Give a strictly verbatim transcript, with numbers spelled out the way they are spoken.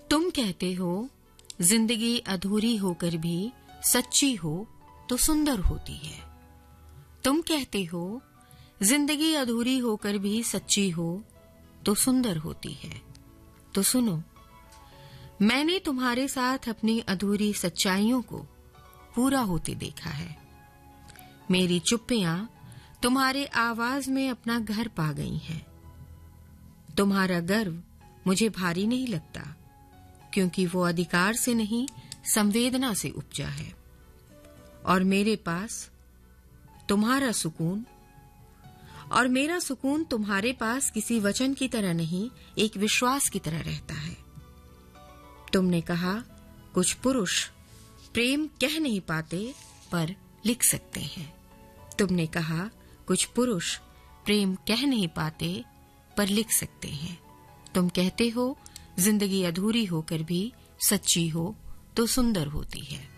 तुम कहते हो जिंदगी अधूरी होकर भी सच्ची हो तो सुंदर होती है। तुम कहते हो जिंदगी अधूरी होकर भी सच्ची हो तो सुंदर होती है। तो सुनो, मैंने तुम्हारे साथ अपनी अधूरी सच्चाइयों को पूरा होते देखा है। मेरी चुप्पियां तुम्हारे आवाज में अपना घर पा गई हैं। तुम्हारा गर्व मुझे भारी नहीं लगता, क्योंकि वो अधिकार से नहीं संवेदना से उपजा है। और मेरे पास तुम्हारा सुकून और मेरा सुकून तुम्हारे पास किसी वचन की तरह नहीं, एक विश्वास की तरह रहता है। तुमने कहा कुछ पुरुष प्रेम कह नहीं पाते पर लिख सकते हैं। तुमने कहा कुछ पुरुष प्रेम कह नहीं पाते पर लिख सकते हैं। तुम कहते हो जिंदगी अधूरी होकर भी सच्ची हो तो सुंदर होती है।